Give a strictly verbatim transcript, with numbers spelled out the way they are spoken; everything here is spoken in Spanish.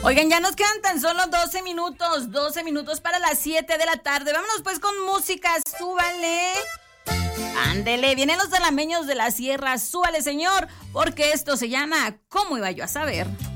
Oigan, ya nos quedan tan solo doce minutos, doce minutos para las siete de la tarde. Vámonos pues con música, súbale. Ándele, vienen los dalameños de la sierra, súbale señor, porque esto se llama ¿Cómo iba yo a saber?